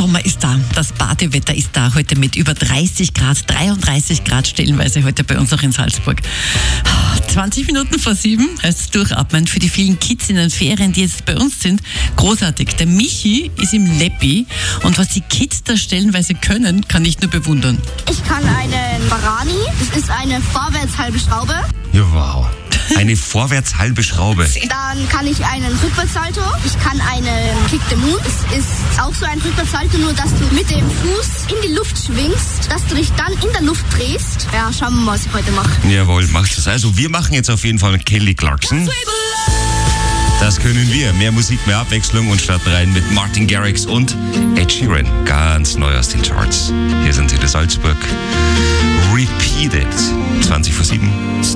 Sommer ist da, das Badewetter ist da heute mit über 30 Grad, 33 Grad stellenweise heute bei uns auch in Salzburg. 20 Minuten vor 7 heißt durchatmen für die vielen Kids in den Ferien, die jetzt bei uns sind. Großartig. Der Michi ist im Leppi und was die Kids da stellenweise können, kann ich nur bewundern. Ich kann einen Barani, das ist eine vorwärts-halbe Schraube. Ja, wow. Eine vorwärts halbe Schraube. Dann kann ich einen Rückwärtssalto. Ich kann einen Kick the Moon. Das ist auch so ein Rückwärtssalto, nur dass du mit dem Fuß in die Luft schwingst, dass du dich dann in der Luft drehst. Ja, schauen wir mal, was ich heute mache. Jawohl, macht es. Also wir machen jetzt auf jeden Fall mit Kelly Clarkson. Das können wir. Mehr Musik, mehr Abwechslung und starten rein mit Martin Garrix und Ed Sheeran. Ganz neu aus den Charts. Hier sind sie, der Salzburg. Repeated. 20 vor 7.